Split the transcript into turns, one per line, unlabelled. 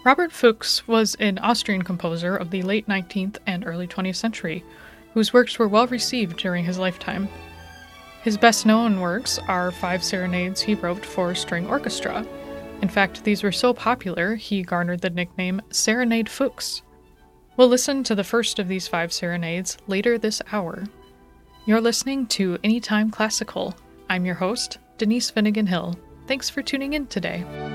Robert Fuchs was an Austrian composer of the late 19th and early 20th century, whose works were well received during his lifetime. His best-known works are 5 serenades he wrote for string orchestra. In fact, these were so popular, he garnered the nickname Serenade Fuchs. We'll listen to the first of these 5 serenades later this hour. You're listening to Anytime Classical. I'm your host, Denise Finnegan Hill. Thanks for tuning in today.